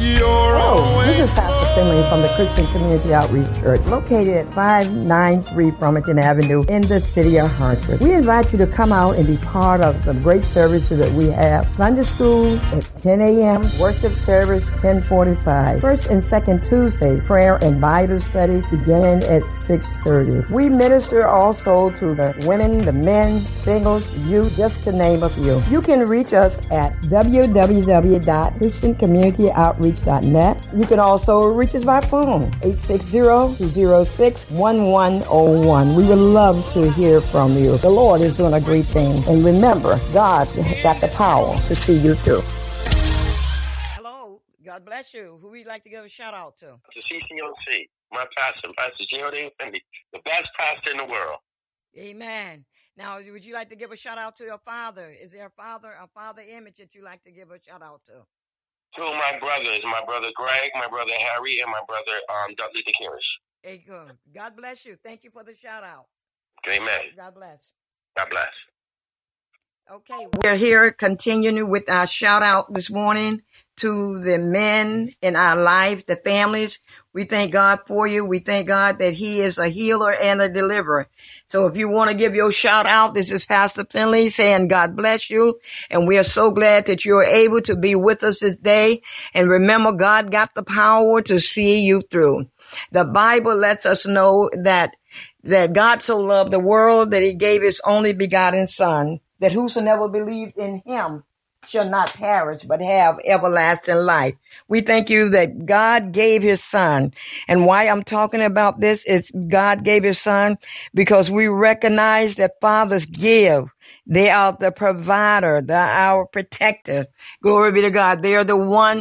This is Pastor Finley from the Christian Community Outreach Church, located at 593 Farmington Avenue in the city of Hartford. We invite you to come out and be part of some great services that we have. Sunday school at 10 a.m., worship service 10:45. First and second Tuesday, prayer and Bible study beginning at 6:30. We minister also to the women, the men, singles, youth, just to name a few. You can reach us at www.christiancommunityoutreach.net. You can also reach us by phone, 860-206-1101. We would love to hear from you. The Lord is doing a great thing. And remember, God got the power to see you through. Hello, God bless you. Who would you like to give a shout out to? To CCOC, my pastor, Pastor Geraldine Finley, the best pastor in the world. Amen. Now, would you like to give a shout out to your father? Is there a father image that you like to give a shout out to? Two of my brothers, my brother Greg, my brother Harry, and my brother Dudley DeKirish. Hey, good. God bless you. Thank you for the shout out. Amen. God bless. God bless. Okay, we're here continuing with our shout out this morning to the men in our life, the families. We thank God for you. We thank God that He is a healer and a deliverer. So if you want to give your shout out, this is Pastor Finley saying God bless you. And we are so glad that you're able to be with us this day. And remember, God got the power to see you through. The Bible lets us know that God so loved the world that He gave His only begotten Son, that whosoever believed in Him shall not perish, but have everlasting life. We thank you that God gave His Son. And why I'm talking about this is God gave His Son because we recognize that fathers give. They are the provider. They're our protector. Glory be to God. They are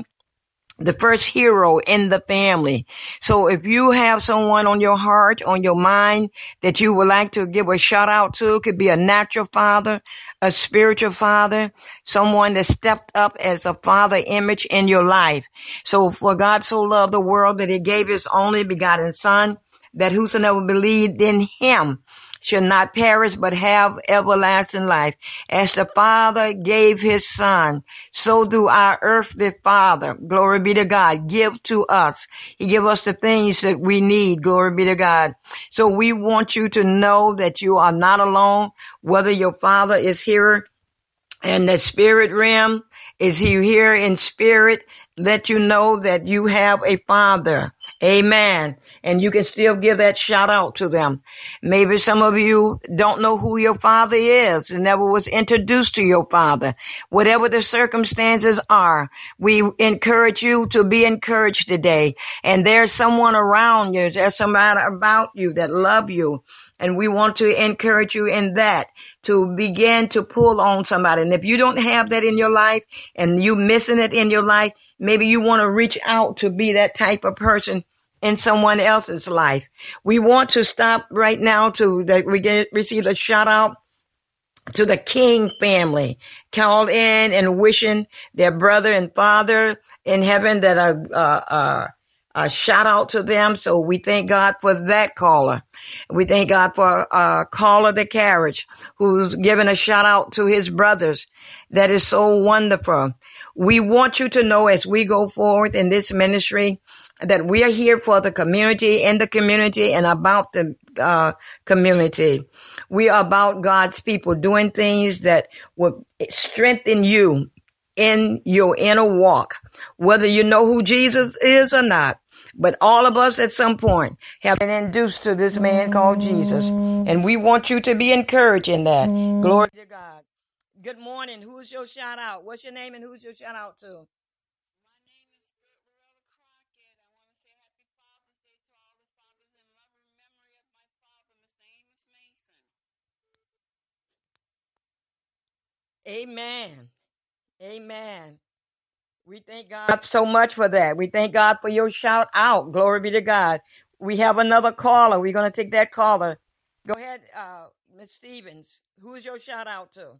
the first hero in the family. So if you have someone on your heart, on your mind that you would like to give a shout out to, it could be a natural father, a spiritual father, someone that stepped up as a father image in your life. So for God so loved the world that He gave His only begotten Son, that whosoever believed in Him shall not perish, but have everlasting life. As the Father gave His Son, so do our earthly Father, glory be to God, give to us. He give us the things that we need, glory be to God. So we want you to know that you are not alone, whether your Father is here in the spirit realm, is He here in spirit, let you know that you have a Father. Amen. And you can still give that shout out to them. Maybe some of you don't know who your father is and never was introduced to your father. Whatever the circumstances are, we encourage you to be encouraged today. And there's someone around you, there's somebody about you that love you. And we want to encourage you in that, to begin to pull on somebody. And if you don't have that in your life and you missing it in your life, maybe you want to reach out to be that type of person in someone else's life. We want to stop right now receive a shout out to the King family, called in and wishing their brother and father in heaven that a shout out to them. So we thank God for that caller. We thank God for caller the carriage who's giving a shout out to his brothers. That is so wonderful. We want you to know as we go forward in this ministry that we are here for the community, in the community, and about the community. We are about God's people doing things that will strengthen you in your inner walk, whether you know who Jesus is or not. But all of us at some point have been induced to this man called Jesus. And we want you to be encouraged in that. Glory to God. Good morning. Who's your shout out? What's your name and who's your shout out to? Amen. Amen. We thank God so much for that. We thank God for your shout out. Glory be to God. We have another caller. We're going to take that caller. Go ahead, Ms. Stevens. Who is your shout out to?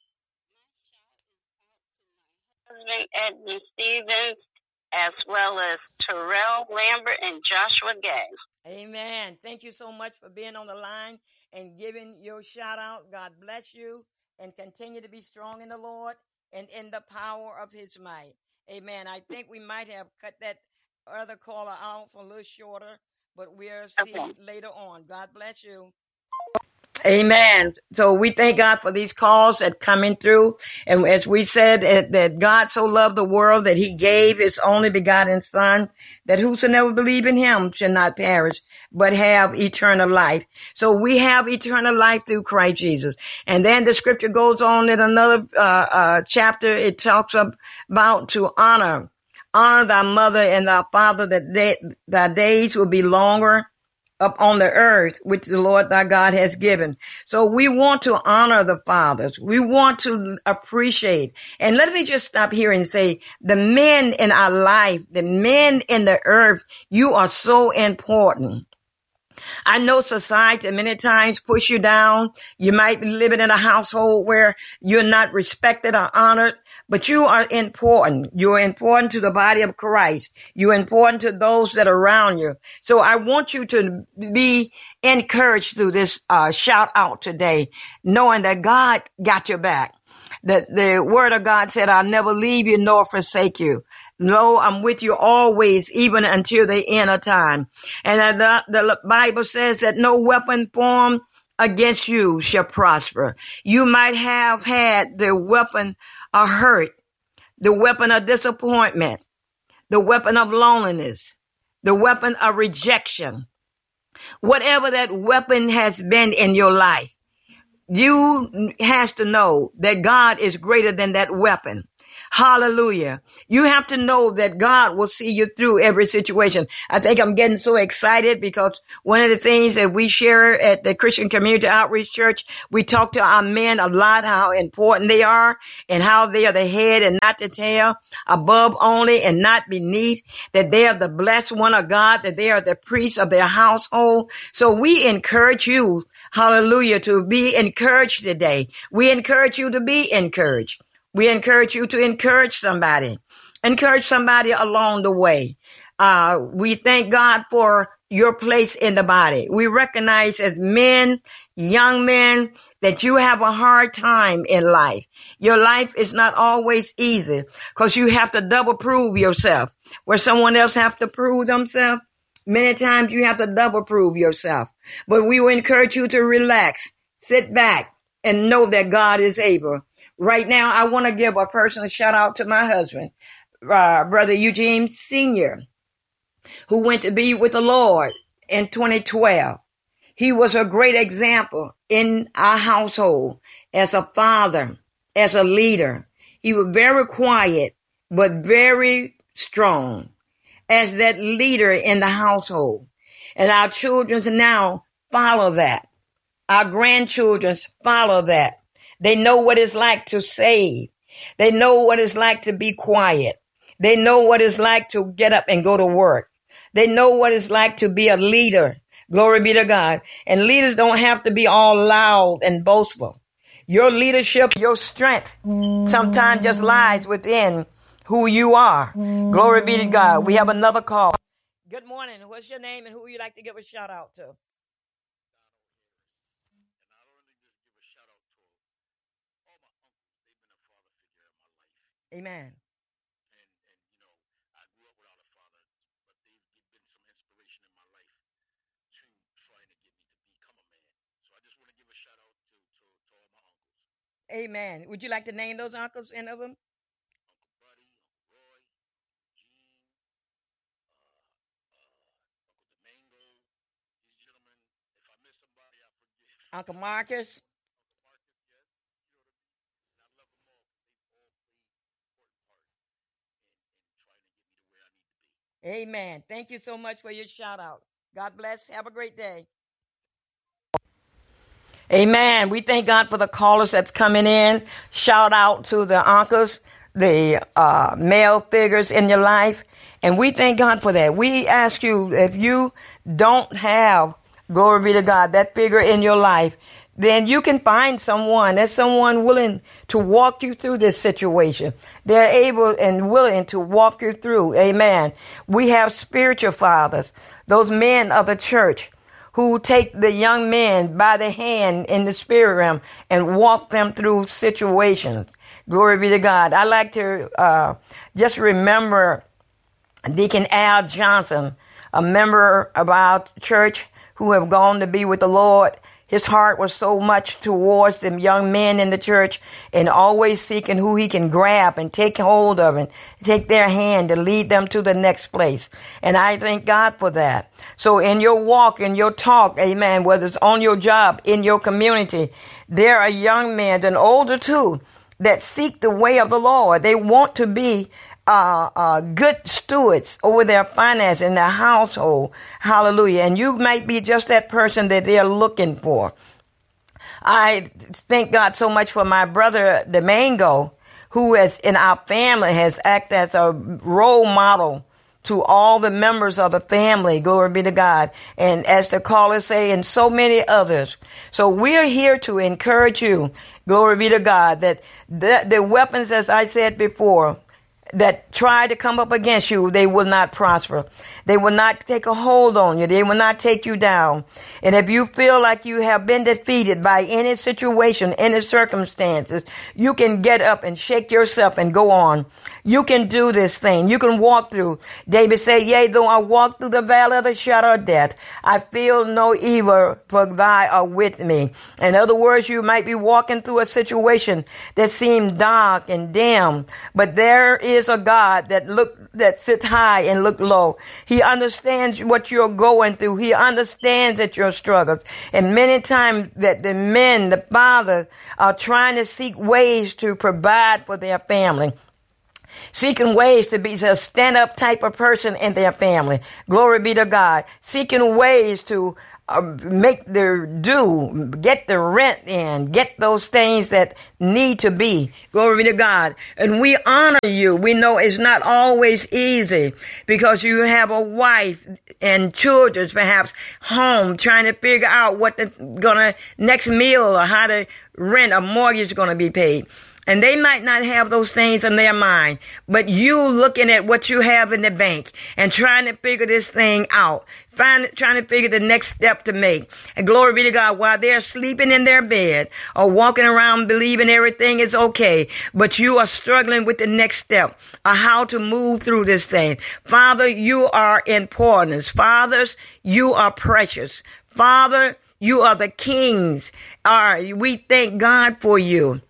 Husband Edmund Stevens, as well as Terrell Lambert and Joshua Gay. Amen. Thank you so much for being on the line and giving your shout out. God bless you and continue to be strong in the Lord and in the power of His might. Amen. I think we might have cut that other caller off a little shorter, but we'll see later on. God bless you. Amen. So we thank God for these calls that coming through. And as we said, that God so loved the world that he gave his only begotten son, that whosoever believe in him shall not perish, but have eternal life. So we have eternal life through Christ Jesus. And then the scripture goes on in another chapter. It talks about to honor thy mother and thy father, that thy days will be longer up on the earth, which the Lord thy God has given. So we want to honor the fathers. We want to appreciate. And let me just stop here and say, the men in our life, the men in the earth, you are so important. I know society many times push you down. You might be living in a household where you're not respected or honored, but you are important. You're important to the body of Christ. You're important to those that are around you. So I want you to be encouraged through this shout out today, knowing that God got your back. That the word of God said, I'll never leave you nor forsake you. No, I'm with you always, even until the end of time. And the Bible says that no weapon formed against you shall prosper. You might have had the weapon of hurt, the weapon of disappointment, the weapon of loneliness, the weapon of rejection. Whatever that weapon has been in your life, you has to know that God is greater than that weapon. Hallelujah. You have to know that God will see you through every situation. I think I'm getting so excited because one of the things that we share at the Christian Community Outreach Church, we talk to our men a lot, how important they are and how they are the head and not the tail, above only and not beneath, that they are the blessed one of God, that they are the priests of their household. So we encourage you, hallelujah, to be encouraged today. We encourage you to be encouraged. We encourage you to encourage somebody along the way. We thank God for your place in the body. We recognize as men, young men, that you have a hard time in life. Your life is not always easy because you have to double prove yourself. Where someone else have to prove themselves, many times you have to double prove yourself. But we will encourage you to relax, sit back, and know that God is able. Right now, I want to give a personal shout out to my husband, Brother Eugene Sr., who went to be with the Lord in 2012. He was a great example in our household as a father, as a leader. He was very quiet, but very strong as that leader in the household. And our children now follow that. Our grandchildren follow that. They know what it's like to save. They know what it's like to be quiet. They know what it's like to get up and go to work. They know what it's like to be a leader. Glory be to God. And leaders don't have to be all loud and boastful. Your leadership, your strength sometimes just lies within who you are. Glory be to God. We have another call. Good morning. What's your name and who would you like to give a shout out to? Amen. And you know, I grew up without a father, but they've been some inspiration in my life to trying to get me to become a man. So I just want to give a shout out to all my uncles. Amen. Would you like to name those uncles and of them? Uncle Buddy, Uncle Roy, Eugene, Uncle Domingo, these gentlemen. If I miss somebody, I forgive. Uncle Marcus. Amen. Thank you so much for your shout out. God bless. Have a great day. Amen. We thank God for the callers that's coming in. Shout out to the uncles, the male figures in your life. And we thank God for that. We ask you, if you don't have, glory be to God, that figure in your life, then you can find someone. There's someone willing to walk you through this situation. They're able and willing to walk you through. Amen. We have spiritual fathers, those men of the church who take the young men by the hand in the spirit realm and walk them through situations. Glory be to God. I like to just remember Deacon Al Johnson, a member of our church who have gone to be with the Lord. His heart was so much towards them young men in the church and always seeking who he can grab and take hold of and take their hand to lead them to the next place. And I thank God for that. So in your walk, in your talk, amen, whether it's on your job, in your community, there are young men and older too that seek the way of the Lord. They want to be good stewards over their finances in their household. Hallelujah. And you might be just that person that they're looking for. I thank God so much for my brother, Domingo, who is in our family, has acted as a role model to all the members of the family. Glory be to God. And as the callers say, and so many others. So we're here to encourage you. Glory be to God, that the weapons, as I said before, that try to come up against you, they will not prosper. They will not take a hold on you. They will not take you down. And if you feel like you have been defeated by any situation, any circumstances, you can get up and shake yourself and go on. You can do this thing. You can walk through. David said, yea, though I walk through the valley of the shadow of death, I feel no evil, for thy are with me. In other words, you might be walking through a situation that seems dark and dim, but there is a God that sits high and look low. He understands what you're going through. He understands that your struggles. And many times that the men, the fathers, are trying to seek ways to provide for their family, seeking ways to be a stand-up type of person in their family. Glory be to God. Seeking ways to make their due, get the rent in, get those things that need to be. Glory be to God. And we honor you. We know it's not always easy because you have a wife and children, perhaps home, trying to figure out what the next meal or how to rent a mortgage is going to be paid. And they might not have those things in their mind, but you looking at what you have in the bank and trying to figure this thing out, trying to figure the next step to make. And glory be to God, while they're sleeping in their bed or walking around believing everything is okay, but you are struggling with the next step of how to move through this thing. Father, you are important. Fathers, you are precious. Father, you are the kings. We thank God for you.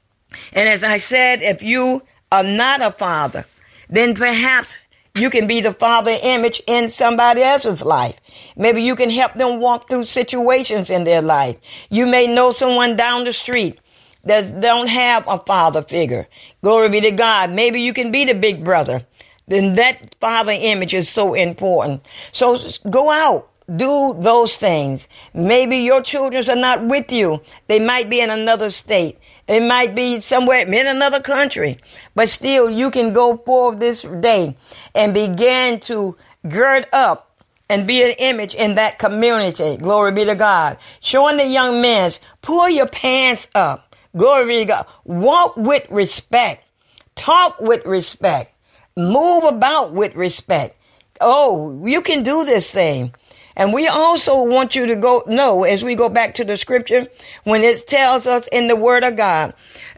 And as I said, if you are not a father, then perhaps you can be the father image in somebody else's life. Maybe you can help them walk through situations in their life. You may know someone down the street that don't have a father figure. Glory be to God. Maybe you can be the big brother. Then that father image is so important. So go out. Do those things. Maybe your children are not with you. They might be in another state. They might be somewhere in another country. But still, you can go forth this day and begin to gird up and be an image in that community. Glory be to God. Showing the young men, pull your pants up. Glory be to God. Walk with respect. Talk with respect. Move about with respect. Oh, you can do this thing. And we also want you to know, as we go back to the scripture, when it tells us in the word of God,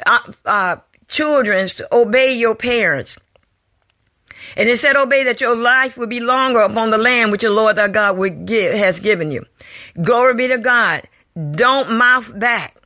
children, obey your parents. And it said, obey that your life will be longer upon the land which the Lord thy God has given you. Glory be to God. Don't mouth back.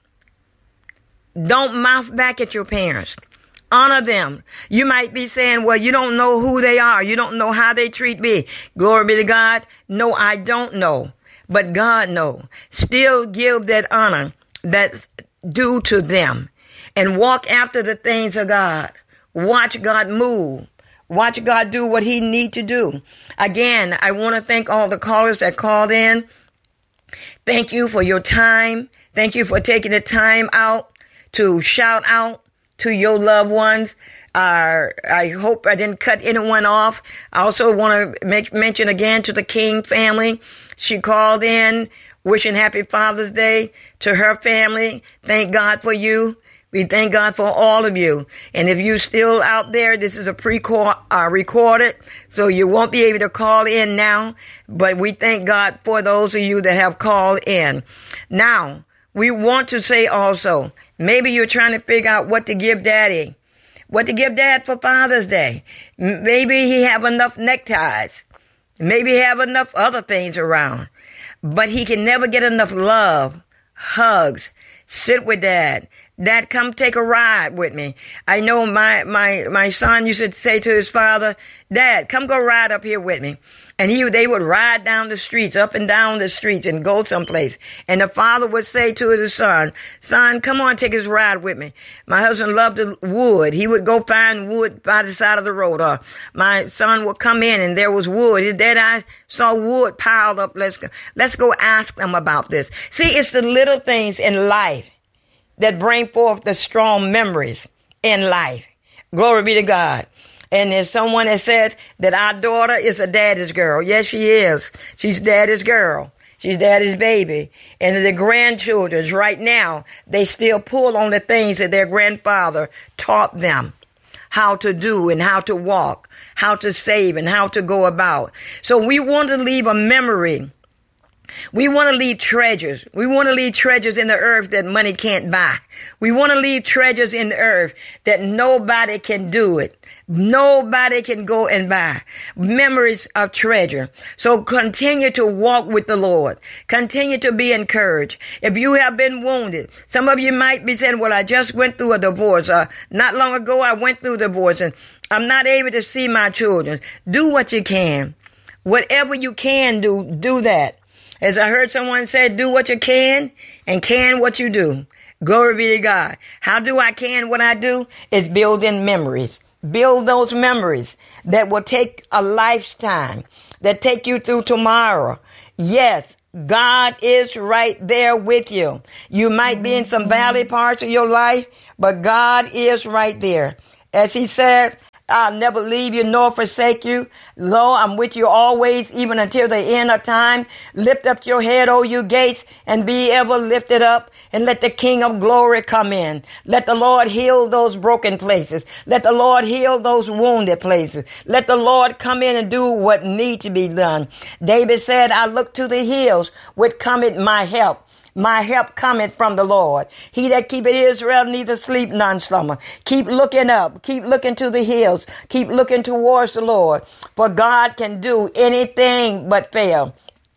Don't mouth back at your parents. Honor them. You might be saying, well, you don't know who they are. You don't know how they treat me. Glory be to God. No, I don't know. But God knows. Still give that honor that's due to them. And walk after the things of God. Watch God move. Watch God do what he need to do. Again, I want to thank all the callers that called in. Thank you for your time. Thank you for taking the time out to shout out to your loved ones. I hope I didn't cut anyone off. I also want to mention again to the King family. She called in wishing happy Father's Day to her family. Thank God for you. We thank God for all of you. And if you're still out there, this is a recorded, so you won't be able to call in now. But we thank God for those of you that have called in. Now, we want to say also, maybe you're trying to figure out what to give daddy, what to give dad for Father's Day. Maybe he have enough neckties. Maybe he have enough other things around. But he can never get enough love, hugs, sit with dad. Dad, come take a ride with me. I know my son used to say to his father, Dad, come go ride up here with me. And they would ride down the streets, up and down the streets and go someplace. And the father would say to his son, come on, take his ride with me. My husband loved the wood. He would go find wood by the side of the road. My son would come in and there was wood. Dad, I saw wood piled up. Let's go ask them about this. See, it's the little things in life that bring forth the strong memories in life. Glory be to God. And there's someone that said that our daughter is a daddy's girl. Yes, she is. She's daddy's girl. She's daddy's baby. And the grandchildren right now, they still pull on the things that their grandfather taught them how to do and how to walk, how to save and how to go about. So we want to leave a memory. We want to leave treasures. We want to leave treasures in the earth that money can't buy. We want to leave treasures in the earth that nobody can do it. Nobody can go and buy. Memories of treasure. So continue to walk with the Lord. Continue to be encouraged. If you have been wounded, some of you might be saying, well, I just went through a divorce. Not long ago, I went through divorce and I'm not able to see my children. Do what you can. Whatever you can do that. As I heard someone say, do what you can and can what you do. Glory be to God. How do I can what I do? Is building memories. Build those memories that will take a lifetime, that take you through tomorrow. Yes, God is right there with you. You might be in some valley parts of your life, but God is right there. As he said, I'll never leave you nor forsake you. Lo, I'm with you always, even until the end of time. Lift up your head, O you gates, and be ever lifted up, and let the King of glory come in. Let the Lord heal those broken places. Let the Lord heal those wounded places. Let the Lord come in and do what needs to be done. David said, I look to the hills, which cometh my help. My help cometh from the Lord. He that keepeth Israel neither sleep nor slumber. Keep looking up. Keep looking to the hills. Keep looking towards the Lord. For God can do anything but fail.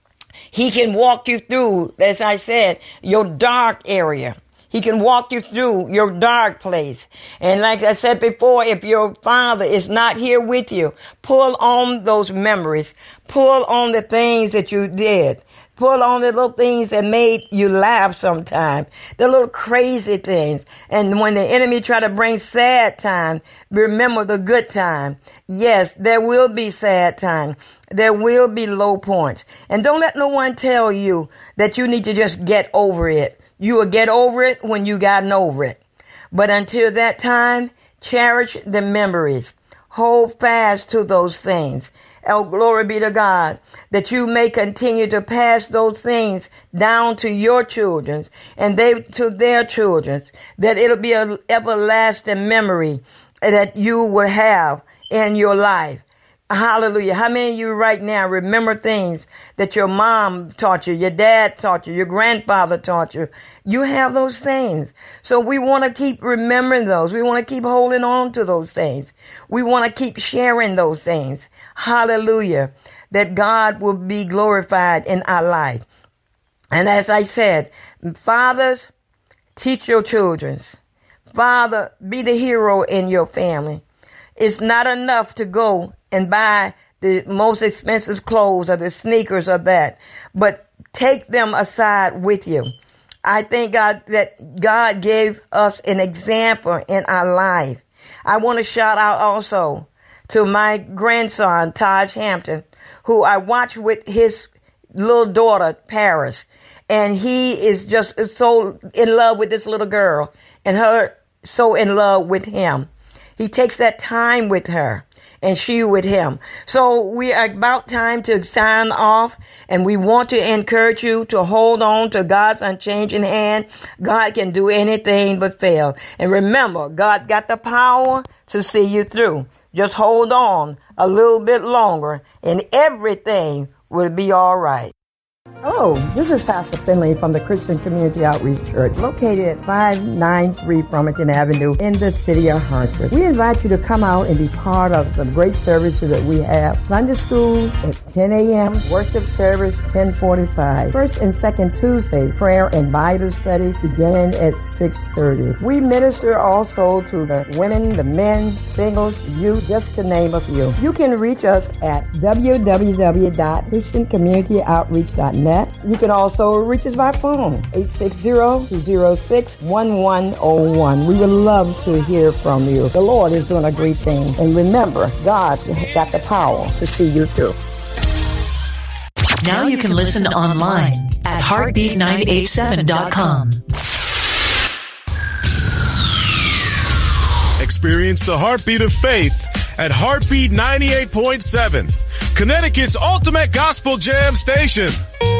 He can walk you through, as I said, your dark area. He can walk you through your dark place. And like I said before, if your father is not here with you, pull on those memories. Pull on the things that you did. Pull on the little things that made you laugh sometime. The little crazy things. And when the enemy try to bring sad time, remember the good time. Yes, there will be sad time. There will be low points. And don't let no one tell you that you need to just get over it. You will get over it when you gotten over it. But until that time, cherish the memories. Hold fast to those things. Oh, glory be to God, that you may continue to pass those things down to your children and they to their children, that it'll be an everlasting memory that you will have in your life. Hallelujah. How many of you right now remember things that your mom taught you, your dad taught you, your grandfather taught you? You have those things. So we want to keep remembering those. We want to keep holding on to those things. We want to keep sharing those things. Hallelujah. That God will be glorified in our life. And as I said, fathers, teach your children. Father, be the hero in your family. It's not enough to go and buy the most expensive clothes or the sneakers or that, but take them aside with you. I thank God that God gave us an example in our life. I want to shout out also to my grandson, Taj Hampton, who I watch with his little daughter, Paris. And he is just so in love with this little girl and her so in love with him. He takes that time with her and she with him. So we are about time to sign off, and we want to encourage you to hold on to God's unchanging hand. God can do anything but fail. And remember, God got the power to see you through. Just hold on a little bit longer and everything will be all right. Hello, this is Pastor Finley from the Christian Community Outreach Church, located at 593 Farmington Avenue in the city of Hartford. We invite you to come out and be part of the great services that we have. Sunday school at 10 a.m., worship service 10:45. First and second Tuesday, prayer and Bible study beginning at 6:30. We minister also to the women, the men, singles, youth, just to name a few. You can reach us at www.christiancommunityoutreach.net. You can also reach us by phone, 860-206-1101. We would love to hear from you. The Lord is doing a great thing. And remember, God has got the power to see you through. Now you can listen online at heartbeat987.com. Experience the heartbeat of faith at Heartbeat 98.7, Connecticut's ultimate gospel jam station.